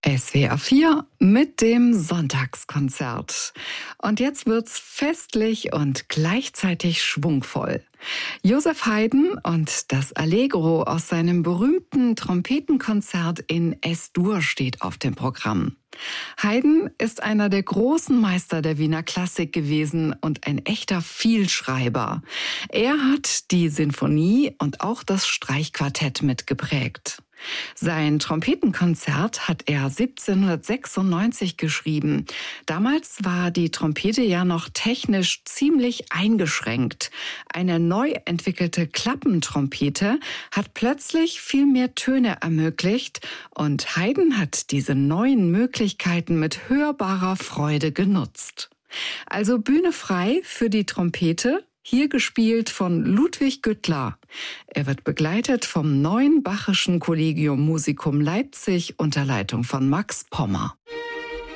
SWR 4 mit dem Sonntagskonzert. Und jetzt wird's festlich und gleichzeitig schwungvoll. Joseph Haydn und das Allegro aus seinem berühmten Trompetenkonzert in Es-Dur steht auf dem Programm. Haydn ist einer der großen Meister der Wiener Klassik gewesen und ein echter Vielschreiber. Er hat die Sinfonie und auch das Streichquartett mitgeprägt. Sein Trompetenkonzert hat er 1796 geschrieben. Damals war die Trompete ja noch technisch ziemlich eingeschränkt. Eine neu entwickelte Klappentrompete hat plötzlich viel mehr Töne ermöglicht und Haydn hat diese neuen Möglichkeiten mit hörbarer Freude genutzt. Also Bühne frei für die Trompete. Hier gespielt von Ludwig Güttler. Er wird begleitet vom Neuen Bachischen Collegium Musicum Leipzig unter Leitung von Max Pommer.